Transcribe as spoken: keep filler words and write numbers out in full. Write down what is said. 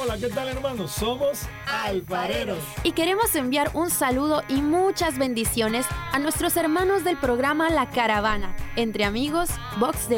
Hola, ¿qué tal, hermanos? Somos alfareros. Y queremos enviar un saludo y muchas bendiciones a nuestros hermanos del programa La Caravana, Entre Amigos, Box de